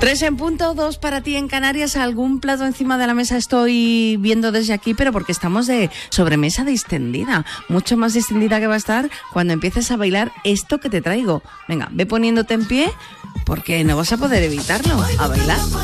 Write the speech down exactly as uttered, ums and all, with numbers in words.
Tres en punto, dos para ti en Canarias. Algún plato encima de la mesa estoy viendo desde aquí, pero porque estamos de sobremesa distendida. Mucho más distendida que va a estar cuando empieces a bailar esto que te traigo. Venga, ve poniéndote en pie porque no vas a poder evitarlo. A bailar.